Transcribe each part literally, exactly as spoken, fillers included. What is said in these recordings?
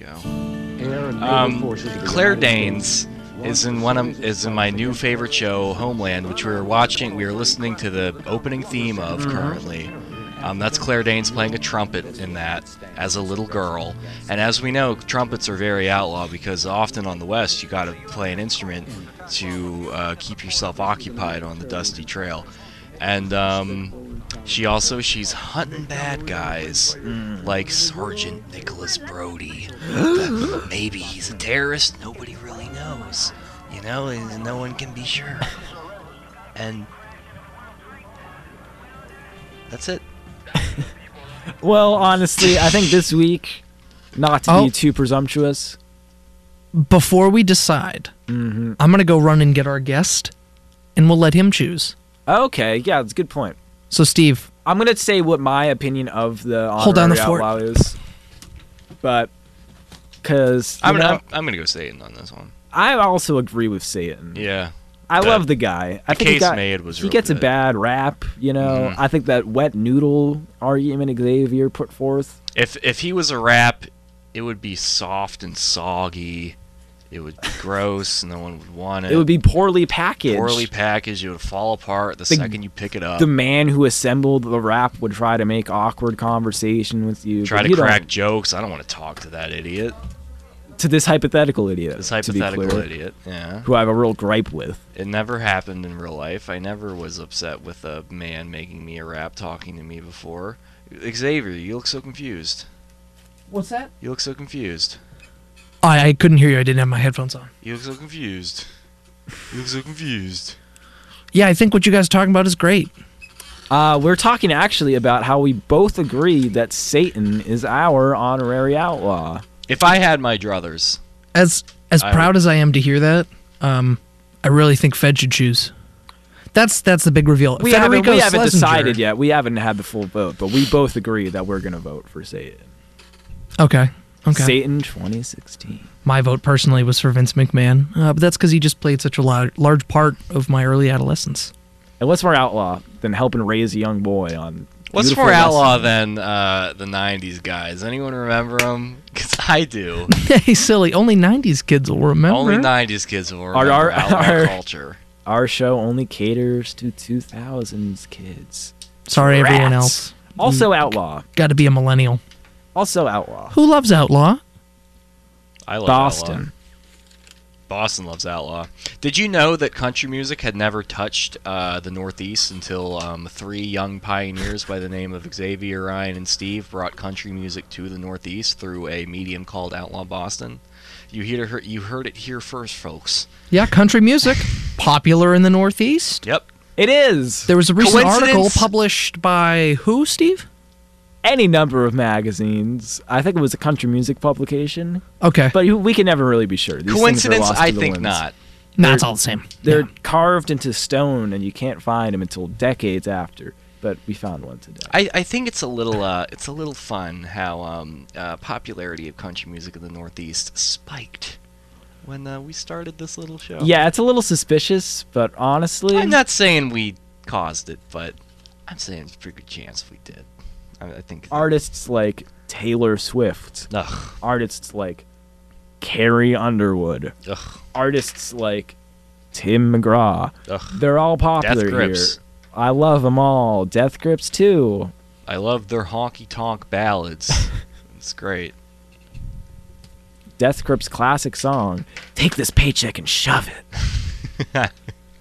go. Air and naval Um, forces of the Claire United Danes States. is in one of is in my new favorite show, Homeland, which we were watching. We were listening to the opening theme of currently. Um, that's Claire Danes playing a trumpet in that as a little girl. And as we know, trumpets are very outlaw because often on the West you got to play an instrument to uh, keep yourself occupied on the dusty trail. And um, she also she's hunting bad guys like Sergeant Nicholas Brody. But maybe he's a terrorist. Nobody really knows. You know, and no one can be sure. And that's it. Well, honestly, I think this week, not to Oh. be too presumptuous. Before we decide, Mm-hmm. I'm gonna go run and get our guest, and we'll let him choose. Okay, yeah, that's a good point. So, Steve, I'm gonna say what my opinion of the Hold down the honorary fort. outlaw is, but because I'm, know, I'm, I'm gonna go Satan on this one. I also agree with Satan. Yeah. I The- love the guy. I the think he case got, made was he real gets a good. bad rap. You know, Mhm. I think that wet noodle argument Xavier put forth. If if he was a rap, it would be soft and soggy. It would be gross. No one would want it. It would be poorly packaged. poorly packaged. It would fall apart the, The- second you pick it up. The man who assembled the rap would try to make awkward conversation with you. Try but to you don't- crack jokes. I don't want to talk to that idiot. to this hypothetical idiot. This to be hypothetical clear, idiot. Yeah. who I have a real gripe with. It never happened in real life. I never was upset with a man making me a rap talking to me before. Xavier, you look so confused. what's that? You look so confused. I, I couldn't hear you. I didn't have my headphones on. You look so confused. You look so confused. Yeah, I think what you guys are talking about is great. Uh, we're talking actually about how we both agree that Satan is our honorary outlaw. If I had my druthers, As as I proud would- as I am to hear that, um, I really think Fed should choose. That's that's the big reveal. We haven't, Federico we haven't Schlesinger- decided yet. We haven't had the full vote, but we both agree that we're going to vote for Satan. Okay. Okay. Satan twenty sixteen. My vote personally was for Vince McMahon, uh, but that's because he just played such a large, large part of my early adolescence. And what's more outlaw than helping raise a young boy on what's beautiful more outlaw lessons? than uh, the nineties guys? Anyone remember them? Because I do. Hey, silly. Only nineties kids will remember. Only nineties kids will Our- remember our- outlaw our- culture. Our show only caters to two thousands kids. Sorry, everyone Rats. else. Also outlaw. Got to be a millennial. Also outlaw. Who loves Outlaw? I love Boston. outlaw. Boston loves outlaw. Did you know that country music had never touched uh, the Northeast until um, three young pioneers by the name of Xavier, Ryan, and Steve brought country music to the Northeast through a medium called Outlaw Boston? You hear you heard it here first, folks. Yeah, country music. Popular in the Northeast. Yep. It is. There was a recent article Coincidence? published by who, Steve? Any number of magazines. I think it was a country music publication, Okay. but we can never really be sure. These things are Coincidence? lost to I the think winds. not. Nah, it's all the same. They're Yeah. carved into stone, and you can't find them until decades after. But we found one today. I, I think it's a little uh, it's a little fun how um, uh, popularity of country music in the Northeast spiked when uh, we started this little show. Yeah, it's a little suspicious, but honestly, I'm not saying we caused it, but I'm saying it's a pretty good chance we did. I, I think. artists like Taylor Swift, Ugh, artists like Carrie Underwood, ugh, artists like Tim McGraw, ugh. they're all popular Death here. Grips. I love them all. Death Grips too. I love their honky tonk ballads. It's great. Death Grips' classic song, "Take This Paycheck and Shove It."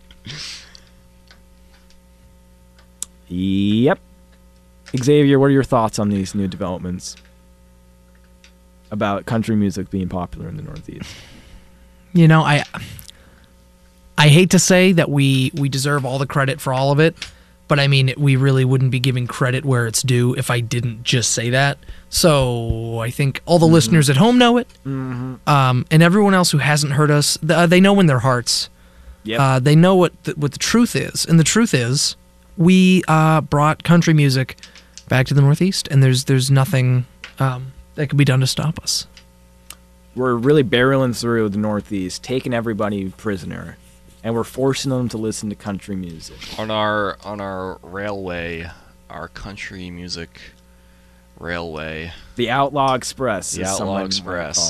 Yep. Xavier, what are your thoughts on these new developments about country music being popular in the Northeast? You know, I I hate to say that we we deserve all the credit for all of it, but I mean, we really wouldn't be giving credit where it's due if I didn't just say that. So I think all the listeners at home know it, Mm-hmm. um, and everyone else who hasn't heard us, th- uh, they know in their hearts. Yep. Uh, they know what the, what the truth is, and the truth is, we uh, brought country music back to the Northeast, and there's there's nothing um, that can be done to stop us. We're really barreling through the Northeast, taking everybody prisoner, and we're forcing them to listen to country music. On our on our railway, our country music railway, The Outlaw Express. the as Outlaw someone might Express. call